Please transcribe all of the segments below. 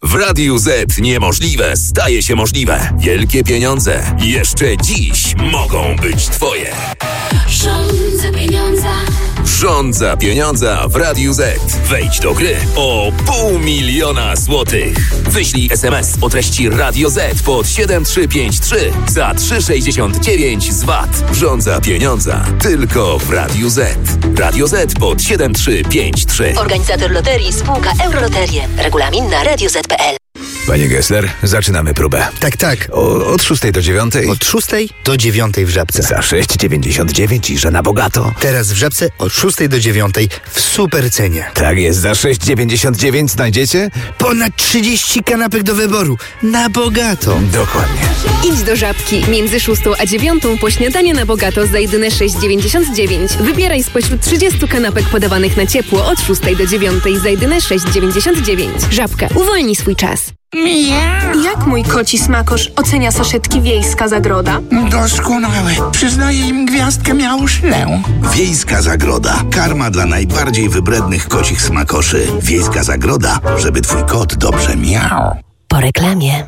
W Radiu Z niemożliwe staje się możliwe. Wielkie pieniądze jeszcze dziś mogą być twoje. Rządza pieniądza. Rządza pieniądza w Radiu Z. Wejdź do gry o 500 000 złotych. Wyślij SMS o treści Radio Z pod 7353 za 3,69 z VAT. Rządza pieniądza tylko w Radiu Z. Radio Z pod 7353. Organizator loterii spółka Euroloterie. Regulamin na radioz.pl. Panie Gessler, zaczynamy próbę. Tak. Od 6 do 9? Od 6 do 9 w Żabce. Za 6,99 i że na bogato. Teraz w Żabce od 6 do 9 w super cenie. Tak jest, za 6,99 znajdziecie? Ponad 30 kanapek do wyboru. Na bogato. Dokładnie. Idź do Żabki. Między 6 a 9 po śniadanie na bogato za jedyne 6,99. Wybieraj spośród 30 kanapek podawanych na ciepło od 6 do 9 za jedyne 6,99. Żabka. Uwolnij swój czas. Jak mój koci smakosz ocenia saszetki Wiejska Zagroda? Doskonałe. Przyznaję im gwiazdkę miałszlę. Wiejska Zagroda. Karma dla najbardziej wybrednych kocich smakoszy. Wiejska Zagroda, żeby twój kot dobrze miał. Po reklamie.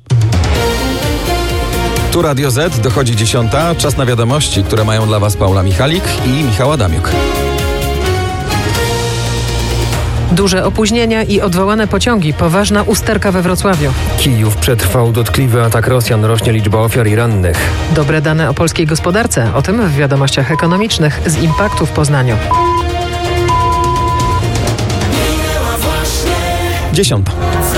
Tu Radio Z, dochodzi 10. Czas na wiadomości, które mają dla Was Paula Michalik i Michał Adamiuk. Duże opóźnienia i odwołane pociągi. Poważna usterka we Wrocławiu. Kijów przetrwał dotkliwy atak Rosjan. Rośnie liczba ofiar i rannych. Dobre dane o polskiej gospodarce. O tym w wiadomościach ekonomicznych z Impaktu w Poznaniu. 10.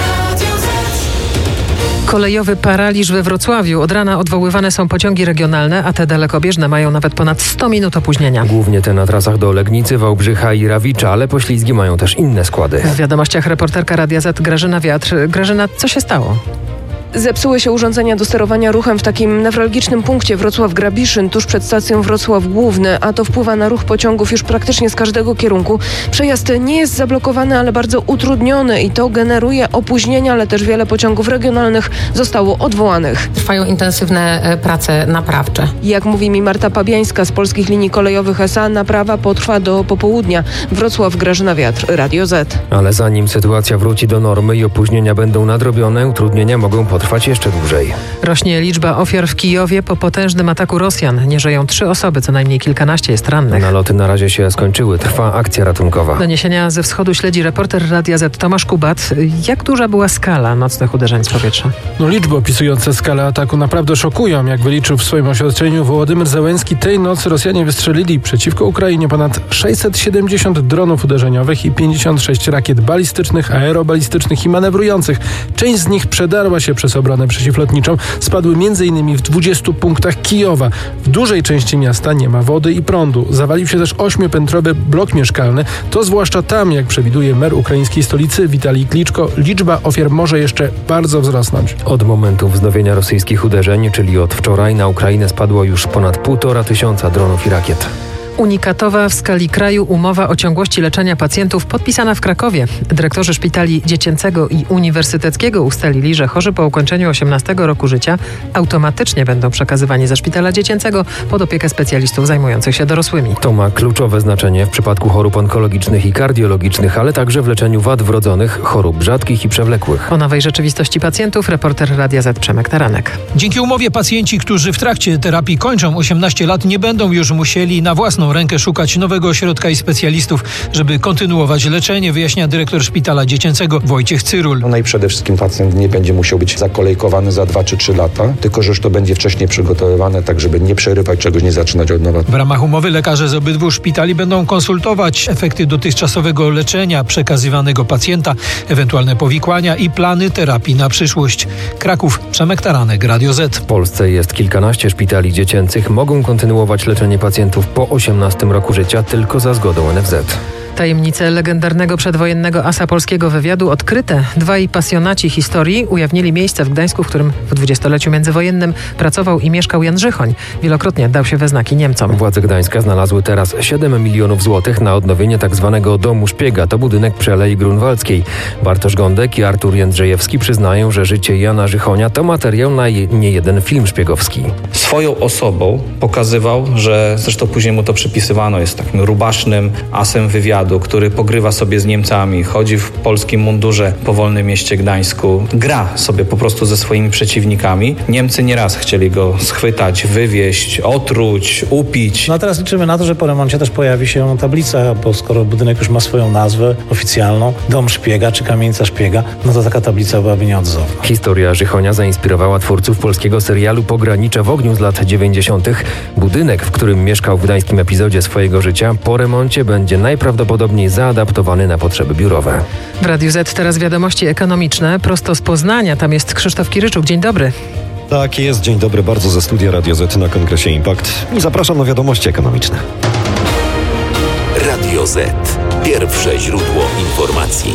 Kolejowy paraliż we Wrocławiu. Od rana odwoływane są pociągi regionalne, a te dalekobieżne mają nawet ponad 100 minut opóźnienia. Głównie te na trasach do Legnicy, Wałbrzycha i Rawicza, ale poślizgi mają też inne składy. W wiadomościach reporterka Radia Z Grażyna Wiatr. Grażyna, co się stało? Zepsuły się urządzenia do sterowania ruchem w takim newralgicznym punkcie Wrocław-Grabiszyn, tuż przed stacją Wrocław Główny, a to wpływa na ruch pociągów już praktycznie z każdego kierunku. Przejazd nie jest zablokowany, ale bardzo utrudniony i to generuje opóźnienia, ale też wiele pociągów regionalnych zostało odwołanych. Trwają intensywne prace naprawcze. Jak mówi mi Marta Pabiańska z Polskich Linii Kolejowych S.A., naprawa potrwa do popołudnia. Wrocław, Grażyna Wiatr, Radio Z. Ale zanim sytuacja wróci do normy i opóźnienia będą nadrobione, utrudnienia mogą potrwać jeszcze dłużej. Rośnie liczba ofiar w Kijowie po potężnym ataku Rosjan. Nie żyją 3 osoby, co najmniej kilkanaście jest rannych. Naloty na razie się skończyły. Trwa akcja ratunkowa. Doniesienia ze wschodu śledzi reporter Radia Z Tomasz Kubat. Jak duża była skala nocnych uderzeń z powietrza? Liczby opisujące skalę ataku naprawdę szokują. Jak wyliczył w swoim oświadczeniu Wołodymyr Zełenski, tej nocy Rosjanie wystrzelili przeciwko Ukrainie ponad 670 dronów uderzeniowych i 56 rakiet balistycznych, aerobalistycznych i manewrujących. Część z nich przedarła się przez obronę przeciwlotniczą. Spadły m.in. w 20 punktach Kijowa. W dużej części miasta nie ma wody i prądu. Zawalił się też 8-piętrowy blok mieszkalny. To zwłaszcza tam, jak przewiduje mer ukraińskiej stolicy Witalij Kliczko, liczba ofiar może jeszcze bardzo wzrosnąć. Od momentu wznowienia rosyjskich uderzeń, czyli od wczoraj, na Ukrainę spadło już ponad 1500 dronów i rakiet. Unikatowa w skali kraju umowa o ciągłości leczenia pacjentów podpisana w Krakowie. Dyrektorzy szpitali dziecięcego i uniwersyteckiego ustalili, że chorzy po ukończeniu 18 roku życia automatycznie będą przekazywani ze szpitala dziecięcego pod opiekę specjalistów zajmujących się dorosłymi. To ma kluczowe znaczenie w przypadku chorób onkologicznych i kardiologicznych, ale także w leczeniu wad wrodzonych, chorób rzadkich i przewlekłych. O nowej rzeczywistości pacjentów reporter Radia Z Przemek Taranek. Dzięki umowie pacjenci, którzy w trakcie terapii kończą 18 lat, nie będą już musieli na własną rękę szukać nowego ośrodka i specjalistów, żeby kontynuować leczenie, wyjaśnia dyrektor szpitala dziecięcego Wojciech Cyrul. No i przede wszystkim pacjent nie będzie musiał być zakolejkowany za 2 czy 3 lata, tylko że już to będzie wcześniej przygotowywane, tak żeby nie przerywać czegoś, nie zaczynać od nowa. W ramach umowy lekarze z obydwu szpitali będą konsultować efekty dotychczasowego leczenia przekazywanego pacjenta, ewentualne powikłania i plany terapii na przyszłość. Kraków, Przemek Taranek, Radio Z. W Polsce jest kilkanaście szpitali dziecięcych. Mogą kontynuować leczenie pacjentów po 18 roku życia tylko za zgodą NFZ. Tajemnice legendarnego przedwojennego asa polskiego wywiadu odkryte. Dwaj pasjonaci historii ujawnili miejsce w Gdańsku, w którym w dwudziestoleciu międzywojennym pracował i mieszkał Jan Żychoń. Wielokrotnie dał się we znaki Niemcom. Władze Gdańska znalazły teraz 7 milionów złotych na odnowienie tzw. domu szpiega. To budynek przy Alei Grunwaldzkiej. Bartosz Gądek i Artur Jędrzejewski przyznają, że życie Jana Żychonia to materiał na niejeden film szpiegowski. Swoją osobą pokazywał, że zresztą później mu to przypisywano, jest takim rubasznym asem wywiadu. Stalingradu, który pogrywa sobie z Niemcami, chodzi w polskim mundurze po wolnym mieście Gdańsku, gra sobie po prostu ze swoimi przeciwnikami. Niemcy nieraz chcieli go schwytać, wywieźć, otruć, upić. No a teraz liczymy na to, że po remoncie też pojawi się tablica, bo skoro budynek już ma swoją nazwę oficjalną, Dom Szpiega czy Kamienica Szpiega, no to taka tablica byłaby nieodzowna. Historia Żychonia zainspirowała twórców polskiego serialu Pogranicze w ogniu z lat 90. Budynek, w którym mieszkał w gdańskim epizodzie swojego życia, po remoncie będzie najprawdopodobniej zaadaptowany na potrzeby biurowe. W Radiu Z teraz wiadomości ekonomiczne. Prosto z Poznania, tam jest Krzysztof Kiryczuk. Dzień dobry. Tak jest, dzień dobry, bardzo ze studia Radio Z na Kongresie Impact i zapraszam na wiadomości ekonomiczne. Radio Z. Pierwsze źródło informacji.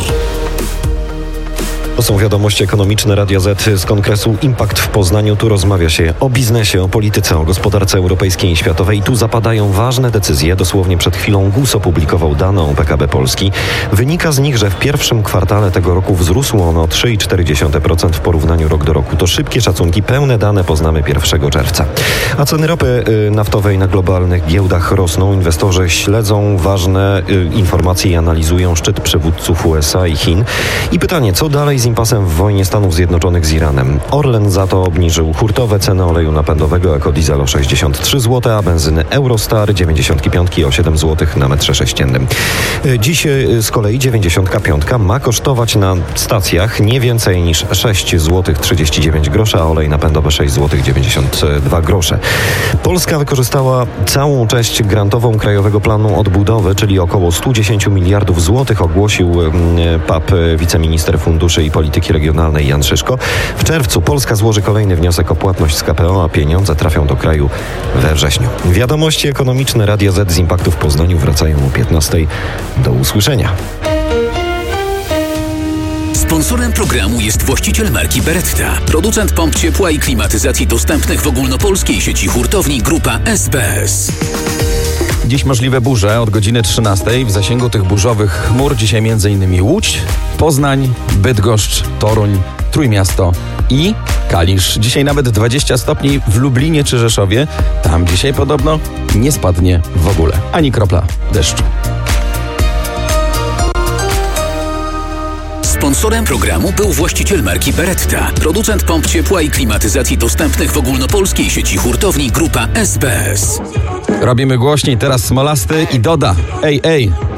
To są wiadomości ekonomiczne Radia Z z Kongresu Impact w Poznaniu. Tu rozmawia się o biznesie, o polityce, o gospodarce europejskiej i światowej. Tu zapadają ważne decyzje. Dosłownie przed chwilą GUS opublikował dane o PKB Polski. Wynika z nich, że w pierwszym kwartale tego roku wzrósł on o 3,4% w porównaniu rok do roku. To szybkie szacunki, pełne dane poznamy 1 czerwca. A ceny ropy naftowej na globalnych giełdach rosną. Inwestorzy śledzą ważne informacje i analizują szczyt przywódców USA i Chin. I pytanie, co dalej z impasem w wojnie Stanów Zjednoczonych z Iranem? Orlen za to obniżył hurtowe ceny oleju napędowego ekodiesel o 63 zł, a benzyny Eurostar 95 o 7 zł na metrze sześciennym. Dziś z kolei 95 ma kosztować na stacjach nie więcej niż 6 zł 39 groszy, a olej napędowy 6 zł 92 grosze. Polska wykorzystała całą część grantową Krajowego Planu Odbudowy, czyli około 110 miliardów złotych, ogłosił PAP wiceminister funduszy i polityki regionalnej Jan Szyszko. W czerwcu Polska złoży kolejny wniosek o płatność z KPO, a pieniądze trafią do kraju we wrześniu. Wiadomości ekonomiczne Radia Z z Impaktu w Poznaniu wracają o 15:00. Do usłyszenia. Sponsorem programu jest właściciel marki Beretta, producent pomp ciepła i klimatyzacji dostępnych w ogólnopolskiej sieci hurtowni Grupa SPS. Dziś możliwe burze od godziny 13:00. W zasięgu tych burzowych chmur dzisiaj m.in. Łódź, Poznań, Bydgoszcz, Toruń, Trójmiasto i Kalisz. Dzisiaj nawet 20 stopni w Lublinie czy Rzeszowie. Tam dzisiaj podobno nie spadnie w ogóle ani kropla deszczu. Sponsorem programu był właściciel marki Beretta, producent pomp ciepła i klimatyzacji dostępnych w ogólnopolskiej sieci hurtowni Grupa SPS. Robimy głośniej, teraz Smolasty i Doda. Ej, ej!